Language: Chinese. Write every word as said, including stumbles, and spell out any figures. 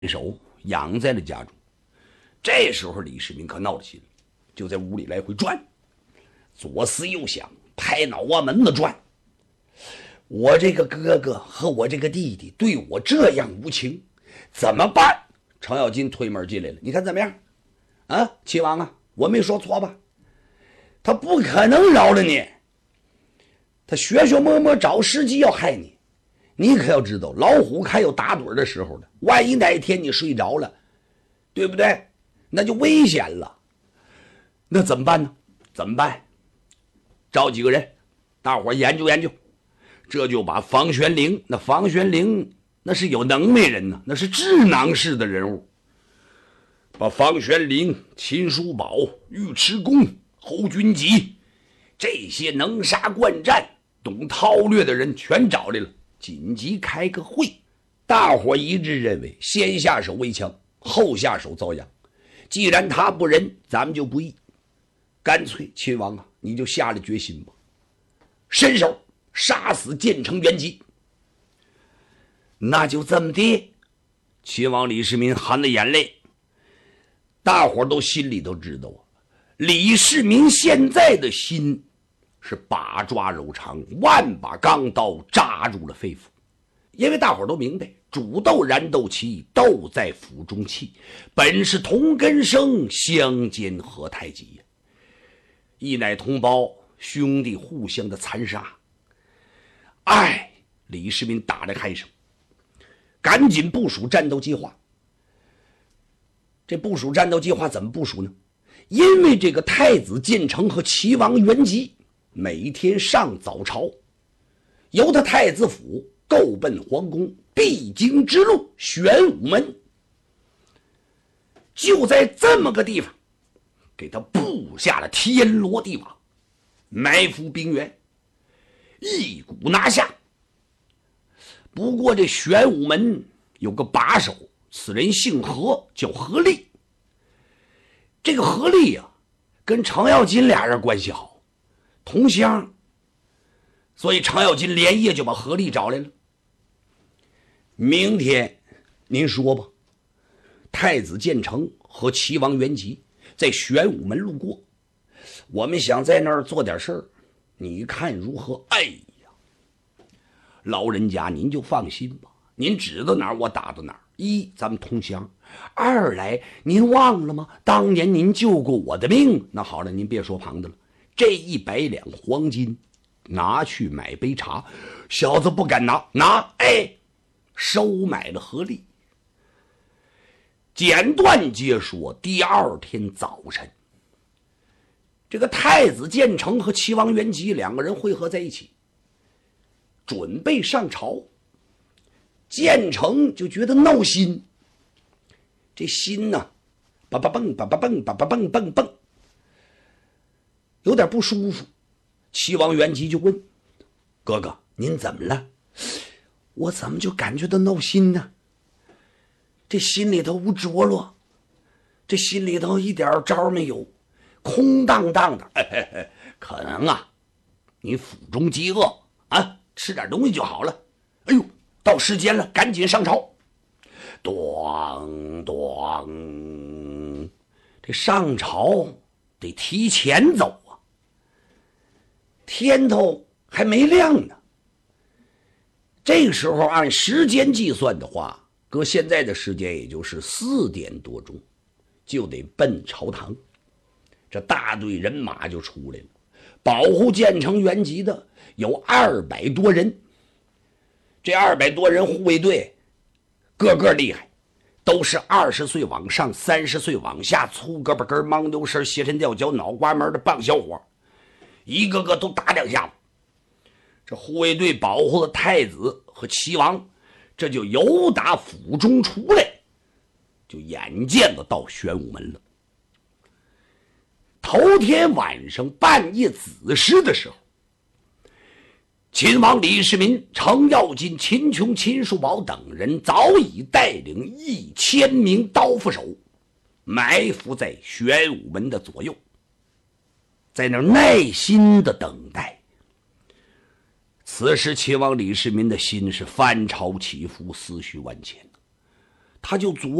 手养在了家中。这时候李世民可闹了心了，就在屋里来回转，左思右想，拍脑瓜门子转。我这个哥哥和我这个弟弟对我这样无情，怎么办？程咬金推门进来了，你看怎么样？啊，齐王啊，我没说错吧？他不可能饶了你，他学学摸摸找时机要害你。你可要知道，老虎还有打盹的时候的，万一哪一天你睡着了，对不对？那就危险了。那怎么办呢？怎么办？找几个人，大伙研究研究。这就把房玄龄，那房玄龄那是有能耐人呢，那是智囊式的人物。把房玄龄、秦叔宝、尉迟恭、侯君集这些能杀惯战、懂韬略的人全找来了，紧急开个会。大伙一致认为，先下手为强，后下手遭殃。既然他不仁，咱们就不义。干脆秦王啊，你就下了决心吧，伸手杀死建成元吉。那就这么的。秦王李世民含着眼泪，大伙都心里都知道啊，李世民现在的心是把抓柔肠，万把钢刀扎入了肺腑。因为大伙都明白，煮豆燃豆萁，豆在釜中泣，本是同根生，相煎何太急呀！一乃同胞，兄弟互相的残杀。哎，李世民打了嗨声，赶紧部署战斗计划。这部署战斗计划怎么部署呢？因为这个太子建成和齐王元吉每天上早朝，由他太子府够奔皇宫，必经之路玄武门，就在这么个地方给他布下了天罗地网，埋伏兵员，一鼓拿下。不过这玄武门有个把手，此人姓何，叫何立。这个何立啊，跟程咬金俩人关系好，同乡，所以程咬金连夜就把何立找来了。明天您说吧，太子建成和齐王元吉在玄武门路过，我们想在那儿做点事儿，你看如何？哎呀，老人家您就放心吧，您指到哪儿我打到哪儿。一，咱们同乡；二来，您忘了吗？当年您救过我的命。那好了，您别说旁的了，这一百两黄金拿去买杯茶。小子不敢拿，拿，哎，收买了何立。简短接说，第二天早晨，这个太子建成和齐王元吉两个人会合在一起，准备上朝。建成就觉得闹心，这心呢，叭叭蹦叭叭蹦叭叭蹦蹦蹦，有点不舒服。齐王元吉就问：“哥哥，您怎么了？”我怎么就感觉到闹心呢？这心里头无着落，这心里头一点招没有，空荡荡的。嘿嘿嘿，可能啊，你腹中饥饿啊，吃点东西就好了。哎呦，到时间了，赶紧上朝。咣咣，这上朝得提前走啊，天头还没亮呢。这个时候按时间计算的话，搁现在的时间也就是四点多钟，就得奔朝堂。这大队人马就出来了，保护建成元吉的有二百多人。这二百多人护卫队个个厉害，都是二十岁往上三十岁往下，粗胳膊根忙牛身斜抻吊脚脑瓜门的棒小伙，一个个都打两下子。这护卫队保护的太子和齐王，这就由打府中出来，就眼见着到玄武门了。头天晚上半夜子时的时候，秦王李世民、程咬金、秦琼、秦叔宝等人早已带领一千名刀斧手埋伏在玄武门的左右，在那儿耐心的等待。此时秦王李世民的心是翻潮起伏，思绪万千， 他就琢